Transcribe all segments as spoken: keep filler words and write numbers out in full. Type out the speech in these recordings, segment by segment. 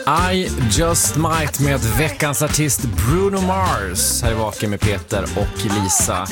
I Just Might med veckans artist Bruno Mars. Här är Vaken med Peter och Lisa.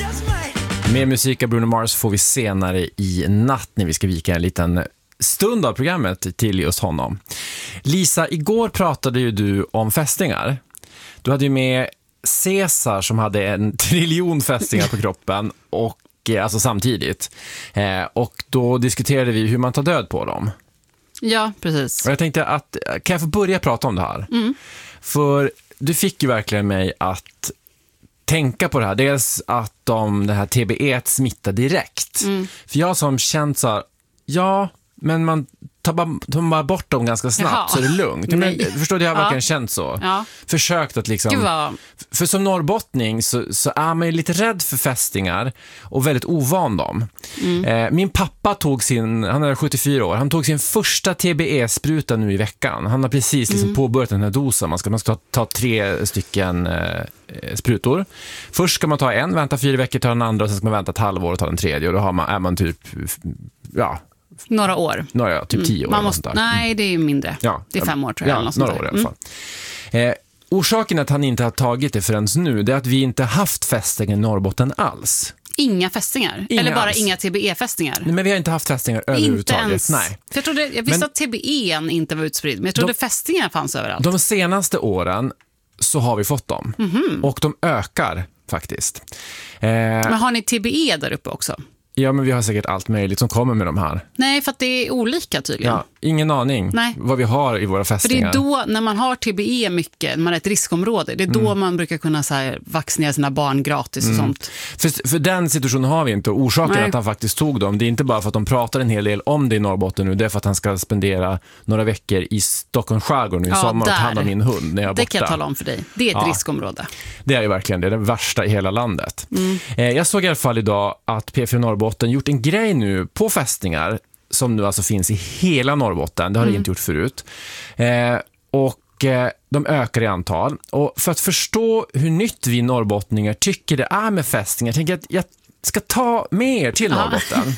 Mer musik av Bruno Mars får vi senare i natt när vi ska vika en liten stund av programmet till just honom. Lisa, igår pratade ju du om fästingar. Du hade ju med Cesar som hade en triljon fästingar på kroppen och alltså samtidigt. Eh, och då diskuterade vi hur man tar död på dem. Ja, precis. Och jag tänkte att, kan jag få börja prata om det här? Mm. För du fick ju verkligen mig att tänka på det här. Dels att de, det här T B E smittar direkt. Mm. För jag som känt så här, ja, men man tar bara, tar bara bort dem ganska snabbt. Jaha. Så är det lugnt. Men, förstår du, jag har verkligen ja. känt så. Ja. Försökt att liksom... Vad... För som norrbottning så, så är man ju lite rädd för fästingar och väldigt ovan dem. Mm. Eh, min pappa tog sin, han är sjuttiofyra år, han tog sin första T B E-spruta nu i veckan. Han har precis liksom mm. påbörjat den här dosen. Man ska, man ska ta, ta tre stycken eh, sprutor. Först ska man ta en, vänta fyra veckor, ta den andra och sen ska man vänta ett halvår och ta den tredje. Och då har man, är man typ, ja... Några år. Några, typ tio mm. år. Man måste, nej, det är mindre. Ja, det är fem år tror jag. Ja, några år i alla fall. Mm. Eh, orsaken att han inte har tagit det förrän nu, det är att vi inte haft fästingar i Norrbotten alls. Inga fästingar? Inga Eller bara alls. Inga T B E-fästingar? Nej, men vi har inte haft fästingar överhuvudtaget. Inte ens. Nej. För jag, trodde, jag visste men, att T B E inte var utspridd, men jag trodde de, fästingar fanns överallt. De senaste åren så har vi fått dem. Mm-hmm. Och de ökar faktiskt. Eh, men har ni T B E där uppe också? Ja, men vi har säkert allt möjligt som kommer med de här. Nej, för att det är olika tydligen. Ja, ingen aning Nej. vad vi har i våra fästingar. För det är då, när man har T B E mycket, när man är ett riskområde, det är då mm. man brukar kunna så här, vaccinera sina barn gratis och mm. sånt. För, för den situationen har vi inte. Och orsaken Nej. att han faktiskt tog dem, det är inte bara för att de pratar en hel del om det i Norrbotten nu, det är för att han ska spendera några veckor i Stockholms skärgård nu i ja, sommar och ta hand om min hund när jag är borta. Det kan jag tala om för dig. Det är ett ja. riskområde. Det är ju verkligen det, det är det värsta i hela landet. Mm. Eh, jag såg i alla fall idag att P fyra Norrbotten gjort en grej nu på fästingar som nu alltså finns i hela Norrbotten. Det har mm. det inte gjort förut. Eh, och eh, de ökar i antal. Och för att förstå hur nytt vi norrbottningar tycker det är med fästingar, jag tänker att jag ska ta med er till Norrbotten.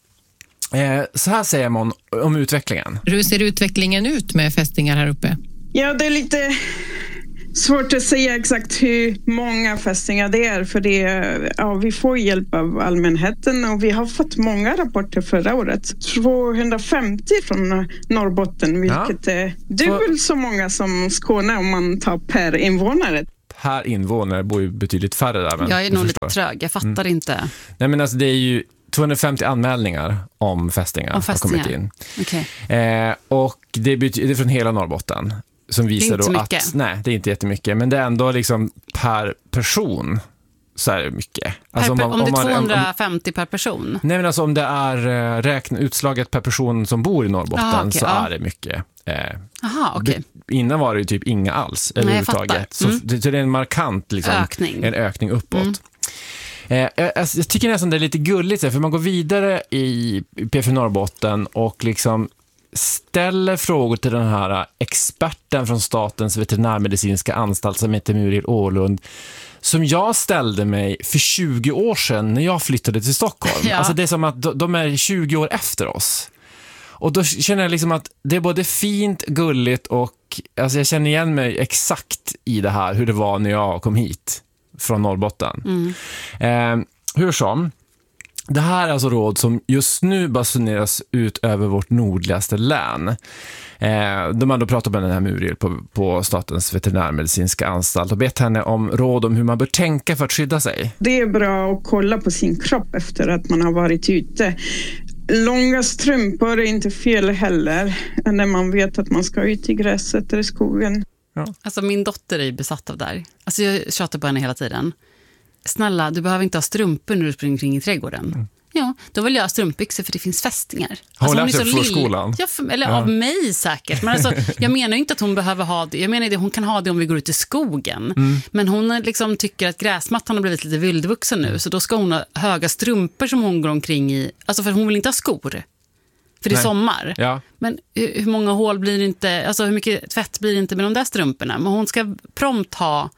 Eh, så här säger man om utvecklingen. Hur ser utvecklingen ut med fästingar här uppe? Ja, det är lite... svårt att säga exakt hur många fästingar det är, för det är, ja, vi får hjälp av allmänheten och vi har fått många rapporter förra året. tvåhundrafemtio från Norrbotten, vilket ja. är dubbelt så många som Skåne om man tar per invånare. Per invånare bor ju betydligt färre där. Men jag är nog lite trög, jag fattar mm. inte. Nej, men alltså det är ju tvåhundrafemtio anmälningar om fästingar, om fästingar. har kommit in. Okay. Eh, och det är, det är från hela Norrbotten. Som visar det är inte då att, nej, det är inte jättemycket, men det är ändå liksom per person så är det mycket. Alltså per, om, man, om det är om man, tvåhundrafemtio om, per person? Nej, men alltså om det är räkna, utslaget per person som bor i Norrbotten Aha, okay, så ja. är det mycket. Eh, Aha, okay. det, innan var det ju typ inga alls överhuvudtaget. Så mm. det, så det är en markant liksom, ökning. En ökning uppåt. Mm. Eh, jag, jag tycker nästan det är lite gulligt, för man går vidare i P fyra Norrbotten och liksom ställer frågor till den här experten från Statens veterinärmedicinska anstalt som heter Muriel Åhlund, som jag ställde mig för tjugo år sedan när jag flyttade till Stockholm. Ja. Alltså det är som att de är tjugo år efter oss. Och då känner jag liksom att det är både fint, gulligt och alltså jag känner igen mig exakt i det här, hur det var när jag kom hit från Norrbotten. Mm. Eh, hur som, det här är alltså råd som just nu basuneras ut över vårt nordligaste län. Eh, de har då pratat med den här Muriel på, på Statens veterinärmedicinska anstalt och bett henne om råd om hur man bör tänka för att skydda sig. Det är bra att kolla på sin kropp efter att man har varit ute. Långa strumpor är inte fel heller när man vet att man ska ut i gräset eller skogen. Ja. Alltså min dotter är besatt av det här. Alltså jag tjatar på henne hela tiden. Snälla, du behöver inte ha strumpor när du springer kring i trädgården. Mm. Ja, då vill jag ha strumpbyxor för det finns fästingar. Har hon alltså, lärt sig på skolan? Ja, för, eller ja. av mig säkert. Men alltså, jag menar inte att hon behöver ha det. Jag menar att hon kan ha det om vi går ut i skogen. Mm. Men hon liksom tycker att gräsmattan har blivit lite vildvuxen nu. Så då ska hon ha höga strumpor som hon går omkring i. Alltså för hon vill inte ha skor. För det är Nej. sommar. Ja. Men hur, hur många hål blir det inte, alltså hur mycket tvätt blir det inte med de där strumporna? Men hon ska prompt ha,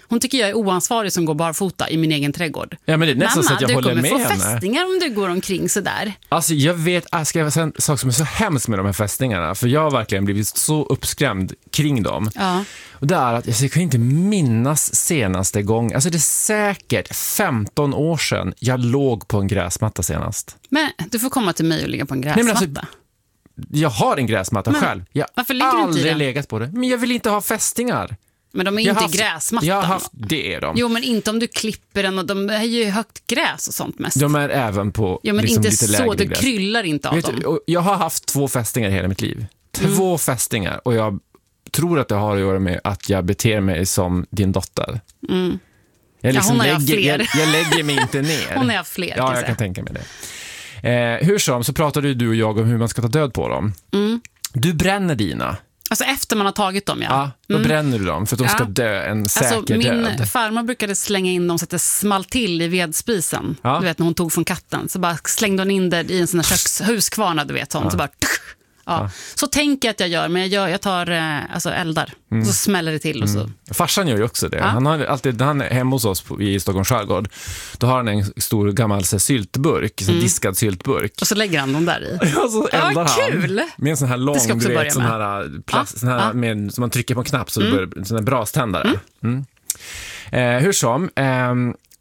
Hon tycker jag är oansvarig som går barfota i min egen trädgård. Ja, men det är nästan Mamma, så att jag du håller kommer med få henne. fästingar om du går omkring sådär. Alltså jag vet, jag ska säga en sak som är så hemskt med de här fästingarna, för jag har verkligen blivit så uppskrämd kring dem. Ja. Och det är att jag kan inte minnas senaste gång, alltså det är säkert femton år sedan jag låg på en gräsmatta senast. Men du får komma till mig och ligga på en gräsmatta. Nej, men alltså, jag har en gräsmatta men, själv. Jag varför ligger har du inte i aldrig den? legat på det. Men jag vill inte ha fästingar. Men de är ju Jag inte haft, i gräsmattan. Jag har haft, det är de. Jo, men inte om du klipper den och de är ju högt gräs och sånt mest. De är även på ja, men liksom inte lite så, lägre det gräs. kryllar inte av Vet dem. du, och jag har haft två fästingar i hela mitt liv. Två mm. fästingar. Och jag tror att det har att göra med att jag beter mig som din dotter. Mm. Jag, liksom ja, hon har lägger, fler. jag, jag lägger mig inte ner. Hon har fler. Ja, jag säga. kan tänka mig det. Eh, hur som, så pratade du och jag om hur man ska ta död på dem. Mm. Du bränner dina. Alltså efter man har tagit dem, ja. Ja, då mm. bränner du dem för att de ska ja. dö en säker alltså, min död. Min farmor brukade slänga in dem så att det small till i vedspisen. Ja. Du vet, när hon tog från katten. Så bara slängde hon in det i en sån här köks, huskvarna, du vet. Sånt, ja. Så bara... Ja. Ja. Så tänker jag att jag gör, men jag, gör, jag tar eh, alltså eldar. Mm. Och så smäller det till. Och så. Mm. Farsan gör ju också det. Ja. Han har alltid, han är hemma hos oss på, i Stockholms skärgård. Då har han en stor gammal så, syltburk, så, mm. diskad syltburk. Och så lägger han dem där i. Ja, så eldar ja, kul! Han med en sån här lång, du vet, sån här plast, ja. sån här, ja. med, som man trycker på en knapp så mm. det börjar, sån här braständare. Mm. Mm. Eh, hur som, eh,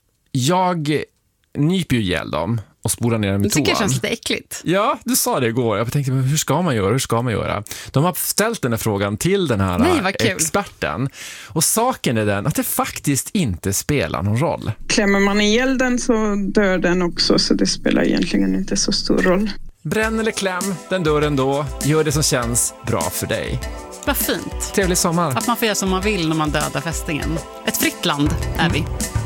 jag nyper ju ihjäl dem och spolar ner dem i toan. Det tycker jag känns lite äckligt. Ja, du sa det igår. Jag tänkte, hur ska man göra? Hur ska man göra? De har ställt den här frågan till den här Nej, experten. Och saken är den att det faktiskt inte spelar någon roll. Klämmer man ihjäl den så dör den också, så det spelar egentligen inte så stor roll. Bränn eller kläm, den dör ändå. Gör det som känns bra för dig. Vad fint. Trevlig sommar. Att man får göra som man vill när man dödar fästingen. Ett fritt land är vi.